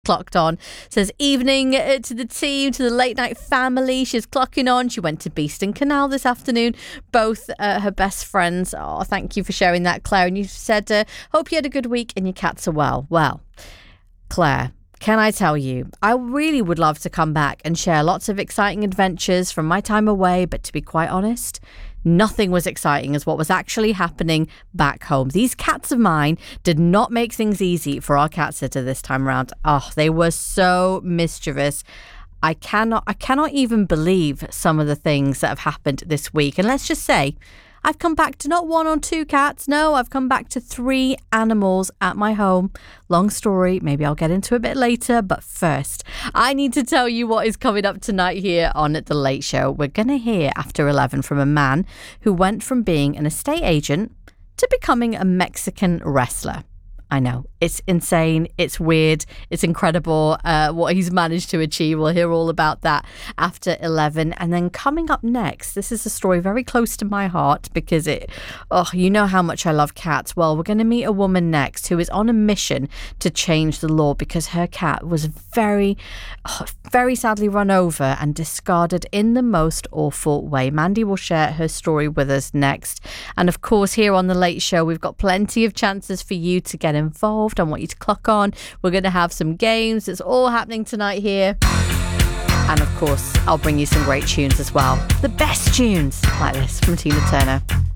clocked on. Says evening to the team, to the late night family. She's clocking on. She went to Beeston Canal this afternoon. Both her best friends. Oh, thank you for sharing that, Claire. And you said, hope you had a good week and your cats are well. Well, Claire, can I tell you, I really would love to come back and share lots of exciting adventures from my time away, but to be quite honest, nothing was exciting as what was actually happening back home. These cats of mine did not make things easy for our cat sitter this time around. Oh, they were so mischievous. I cannot even believe some of the things that have happened this week. And let's just say, I've come back to not 1 or 2 cats. No, I've come back to 3 animals at my home. Long story. Maybe I'll get into it a bit later. But first, I need to tell you what is coming up tonight here on The Late Show. We're going to hear after 11 from a man who went from being an estate agent to becoming a Mexican wrestler. I know, it's insane, it's weird, it's incredible what he's managed to achieve. We'll hear all about that after 11. And then coming up next, this is a story very close to my heart because you know how much I love cats. Well, we're going to meet a woman next who is on a mission to change the law because her cat was very sadly run over and discarded in the most awful way. Mandy will share her story with us next. And of course, here on The Late Show, we've got plenty of chances for you to get involved. I want you to clock on. We're going to have some games. It's all happening tonight here. And of course, I'll bring you some great tunes as well. The best tunes like this from Tina Turner.